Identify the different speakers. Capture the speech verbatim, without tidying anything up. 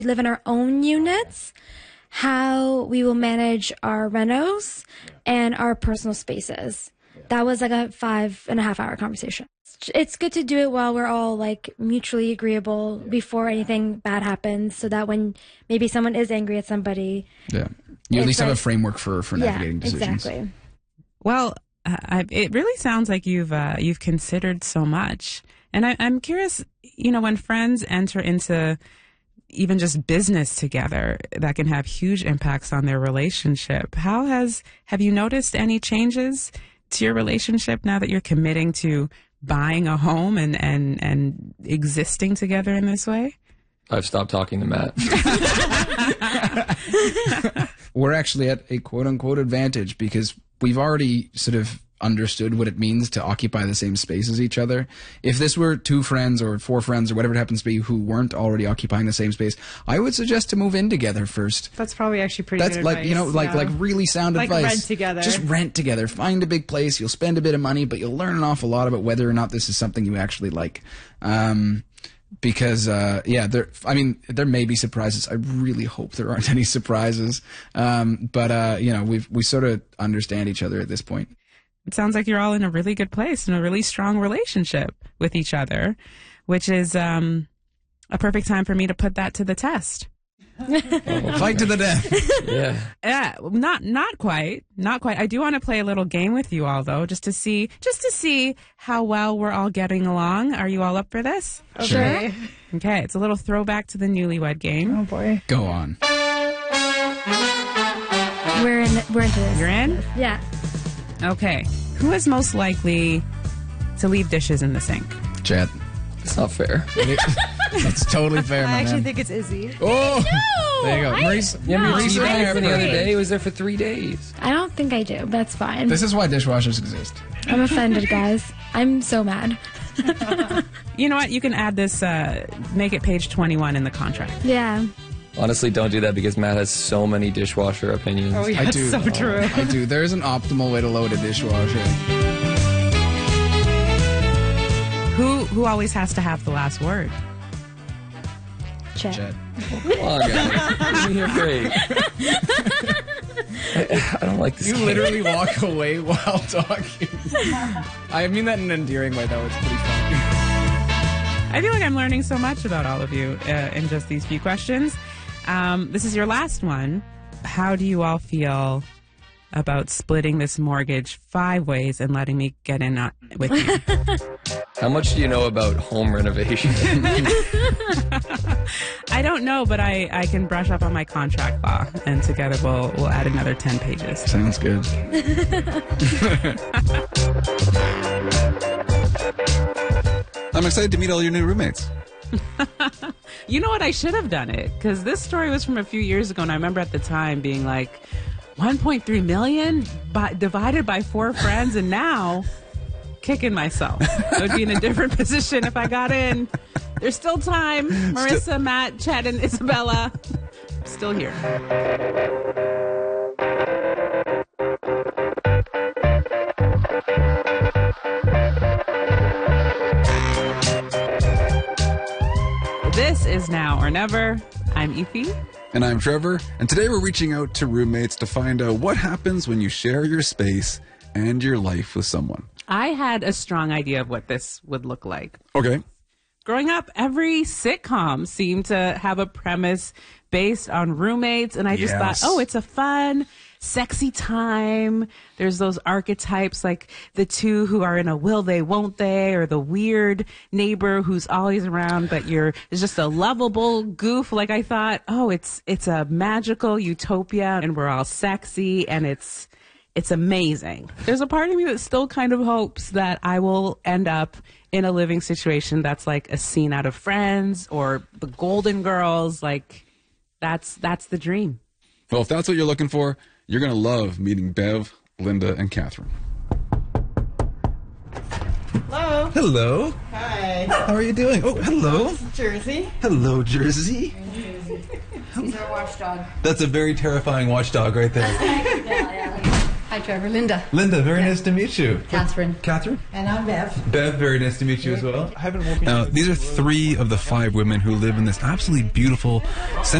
Speaker 1: live in our own units, how we will manage our renos and our personal spaces. That was like a five and a half hour conversation. It's good to do it while we're all like mutually agreeable before anything bad happens, so that when maybe someone is angry at somebody,
Speaker 2: yeah, you at least
Speaker 1: like,
Speaker 2: have a framework for, for navigating
Speaker 1: yeah,
Speaker 2: decisions.
Speaker 1: Exactly.
Speaker 3: Well, uh, I, it really sounds like you've uh, you've considered so much, and I, I'm curious. You know, when friends enter into even just business together, that can have huge impacts on their relationship. How has have you noticed any changes to your relationship now that you're committing to buying a home and, and, and existing together in this way?
Speaker 4: I've stopped talking to Matt.
Speaker 2: We're actually at a quote-unquote advantage because we've already sort of understood what it means to occupy the same space as each other. If this were two friends or four friends or whatever it happens to be who weren't already occupying the same space, I would suggest to move in together first.
Speaker 5: That's probably actually pretty
Speaker 2: That's
Speaker 5: good
Speaker 2: like,
Speaker 5: advice.
Speaker 2: you know, like
Speaker 5: yeah.
Speaker 2: like really sound
Speaker 5: like
Speaker 2: advice.
Speaker 5: rent together.
Speaker 2: Just rent together. Find a big place. You'll spend a bit of money, but you'll learn an awful lot about whether or not this is something you actually like. Um, because, uh, yeah, there, I mean, there may be surprises. I really hope there aren't any surprises. Um, but, uh, you know, we've, we sort of understand each other at this point.
Speaker 3: It sounds like you're all in a really good place and a really strong relationship with each other, which is um, a perfect time for me to put that to the test.
Speaker 2: Fight to the death.
Speaker 4: Yeah.
Speaker 3: Yeah, not not quite, not quite. I do want to play a little game with you all, though, just to see, just to see how well we're all getting along. Are you all up for this?
Speaker 5: Okay.
Speaker 3: Okay, it's a little throwback to the Newlywed Game.
Speaker 5: Oh boy.
Speaker 2: Go on.
Speaker 1: We're in. We're into this.
Speaker 3: You're in?
Speaker 1: Yeah.
Speaker 3: Okay. Who is most likely to leave dishes in the sink?
Speaker 2: Chad.
Speaker 4: It's not fair.
Speaker 2: That's totally fair, my
Speaker 5: I actually
Speaker 2: man.
Speaker 5: think it's Izzy.
Speaker 2: Oh!
Speaker 1: No,
Speaker 2: There you go.
Speaker 1: I-
Speaker 2: Maurice,
Speaker 4: Yeah,
Speaker 1: No,
Speaker 4: Maurice
Speaker 1: I
Speaker 4: was there for the other
Speaker 1: disagree.
Speaker 4: day. He was there for three days.
Speaker 1: I don't think I do. But that's fine.
Speaker 2: this is why dishwashers exist.
Speaker 1: I'm offended, guys. I'm so mad.
Speaker 3: You know what? You can add this, uh, make it page twenty-one in the contract.
Speaker 1: Yeah.
Speaker 4: Honestly, don't do that because Matt has so many dishwasher opinions.
Speaker 5: Oh, yeah,
Speaker 2: I
Speaker 5: that's
Speaker 2: do.
Speaker 5: so true.
Speaker 2: I do. There is an optimal way to load a dishwasher.
Speaker 3: Who who always has to have the last word?
Speaker 1: Chet.
Speaker 2: Chad.
Speaker 4: Come on, guys. Give me a break. I, I don't like this
Speaker 2: You
Speaker 4: game.
Speaker 2: literally walk away while talking. I mean that in an endearing way, though. It's pretty funny.
Speaker 3: I feel like I'm learning so much about all of you uh, in just these few questions. Um, this is your last one. How do you all feel about splitting this mortgage five ways and letting me get in on, with you?
Speaker 4: How much do you know about home renovation?
Speaker 3: I don't know, but I, I can brush up on my contract law, and together we'll we'll add another ten pages.
Speaker 2: Sounds good.
Speaker 6: I'm excited to meet all your new roommates.
Speaker 3: You know what? I should have done it because this story was from a few years ago, and I remember at the time being like, one point three million by, divided by four friends, and now kicking myself. I would be in a different position if I got in. There's still time. Marissa, Matt, Chad, and Isabella, still here. This is Now or Never. I'm Efi.
Speaker 6: And I'm Trevor, and today we're reaching out to roommates to find out what happens when you share your space and your life with someone.
Speaker 3: I had a strong idea of what this would look like.
Speaker 6: Okay.
Speaker 3: Growing up, every sitcom seemed to have a premise based on roommates, and I just
Speaker 6: Yes.
Speaker 3: thought, oh, it's a fun, sexy time. There's those archetypes like the two who are in a will they, won't they, or the weird neighbor who's always around, but you're is just a lovable goof. Like I thought, oh, it's it's a magical utopia, and we're all sexy, and it's it's amazing. There's a part of me that still kind of hopes that I will end up in a living situation that's like a scene out of Friends or The Golden Girls. Like that's that's the dream.
Speaker 6: Well, if that's what you're looking for, you're going to love meeting Bev, Linda, and Catherine.
Speaker 5: Hello.
Speaker 7: Hello.
Speaker 5: Hi.
Speaker 7: How are you doing? Oh, hello.
Speaker 5: Jersey.
Speaker 7: Hello, Jersey.
Speaker 8: He's our watchdog.
Speaker 7: That's a very terrifying watchdog right there.
Speaker 8: Hi, Trevor. Linda.
Speaker 9: Linda, very nice to meet you.
Speaker 8: Catherine.
Speaker 9: Catherine?
Speaker 8: And I'm Bev.
Speaker 9: Bev, very nice to meet you as well. I haven't woken
Speaker 6: Now, these are three of the five women who live in this absolutely beautiful